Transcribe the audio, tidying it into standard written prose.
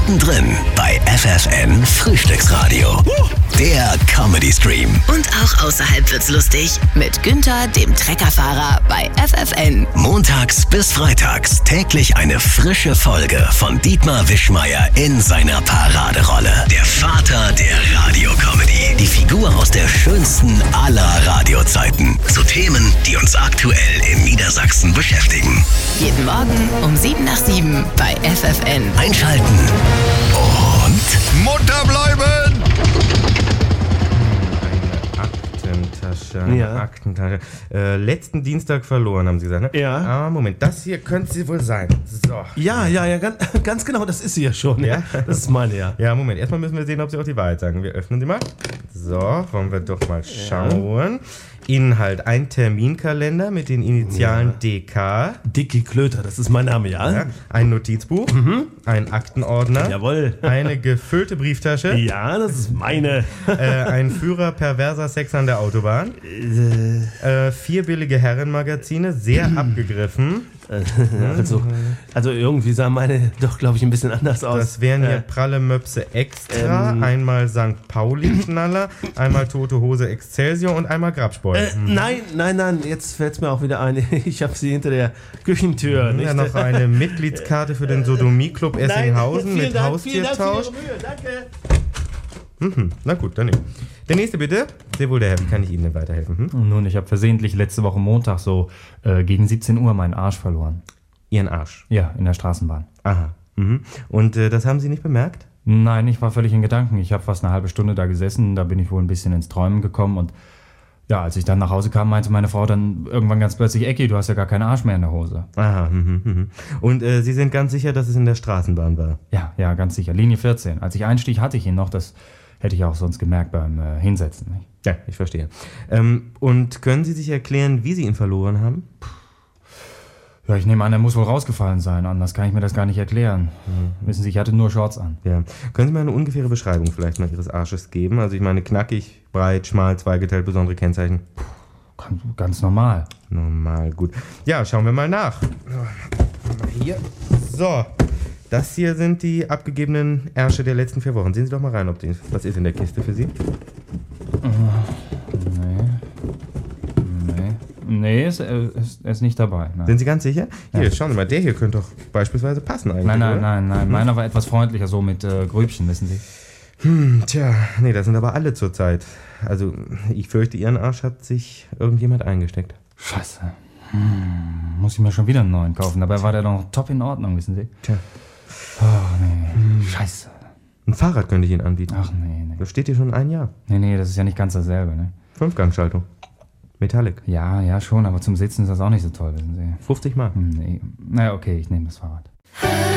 Mittendrin bei FFN Frühstücksradio. Der Comedy Stream. Und auch außerhalb wird's lustig mit Günther, dem Treckerfahrer bei FFN. Montags bis freitags täglich eine frische Folge von Dietmar Wischmeier in seiner Paraderolle. Der Vater der Radiocomedy. Die Figur aus der schönsten aller Radiozeiten. Zu Themen, die uns aktuell in Niedersachsen beschäftigen. Jeden Morgen um 7:07 bei FFN. Einschalten und Munter bleiben! Aktentasche. Letzten Dienstag verloren, haben sie gesagt, ne? Ja. Ah, Moment, das hier könnte sie wohl sein. So. Ja, ganz genau, das ist sie ja schon. Ja? Das ist meine, ja. Ja, Moment, erstmal müssen wir sehen, ob sie auch die Wahrheit sagen. Wir öffnen sie mal. So, wollen wir doch mal schauen. Inhalt: ein Terminkalender mit den Initialen DK. Dicky Klöter, das ist mein Name, ja? Ja, ein Notizbuch, ein Aktenordner, Jawohl. eine gefüllte Brieftasche, Ja, das ist meine. ein Führer perverser Sex an der Autobahn, 4 billige Herrenmagazine, sehr abgegriffen. Also irgendwie sahen meine doch, glaube ich, ein bisschen anders aus. Das wären hier pralle Möpse extra, einmal St. Pauli-Knaller, einmal Tote Hose Excelsior und einmal Grabsport. Nein, jetzt fällt es mir auch wieder ein. Ich habe sie hinter der Küchentür. Nicht? Ja, noch eine Mitgliedskarte für den Sodomie-Club Essinghausen mit Haustiertausch. Danke. Na gut, dann nicht. Der nächste bitte. Sehr wohl, der Herr, wie kann ich Ihnen denn weiterhelfen? Nun, ich habe versehentlich letzte Woche Montag so gegen 17 Uhr meinen Arsch verloren. Ihren Arsch. Ja, in der Straßenbahn. Aha. Und das haben Sie nicht bemerkt? Nein, ich war völlig in Gedanken. Ich habe fast eine halbe Stunde da gesessen, da bin ich wohl ein bisschen ins Träumen gekommen und ja, als ich dann nach Hause kam, meinte meine Frau dann irgendwann ganz plötzlich, Ecki, du hast ja gar keinen Arsch mehr in der Hose. Aha. Und Sie sind ganz sicher, dass es in der Straßenbahn war? Ja, ganz sicher. Linie 14. Als ich einstieg, hatte ich ihn noch. Das hätte ich auch sonst gemerkt beim Hinsetzen. Nicht? Ja, ich verstehe. Und können Sie sich erklären, wie Sie ihn verloren haben? Ja, ich nehme an, er muss wohl rausgefallen sein. Anders kann ich mir das gar nicht erklären. Wissen Sie, ich hatte nur Shorts an. Ja. Können Sie mir eine ungefähre Beschreibung vielleicht mal Ihres Arsches geben? Also ich meine knackig, breit, schmal, zweigeteilt, besondere Kennzeichen. Ganz normal. Normal, gut. Ja, schauen wir mal nach. Hier. So. Das hier sind die abgegebenen Ärsche der letzten 4 Wochen. Sehen Sie doch mal rein, was ist in der Kiste für Sie? Nee, ist nicht dabei. Nein. Sind Sie ganz sicher? Hier, schauen Sie mal, der hier könnte doch beispielsweise passen eigentlich. Nein. Meiner war etwas freundlicher, so mit Grübchen, wissen Sie. Tja, nee, das sind aber alle zurzeit. Also, ich fürchte, Ihren Arsch hat sich irgendjemand eingesteckt. Scheiße. Muss ich mir schon wieder einen neuen kaufen. Dabei war der doch top in Ordnung, wissen Sie. Tja. Oh, nee. Scheiße. Ein Fahrrad könnte ich Ihnen anbieten. Ach, nee. Das steht hier schon 1 Jahr. Nee, das ist ja nicht ganz dasselbe, ne? 5-Gang-Schaltung. Metallic. Ja, schon, aber zum Sitzen ist das auch nicht so toll, wissen Sie. 50 Mark. Nee. Naja, okay, ich nehme das Fahrrad.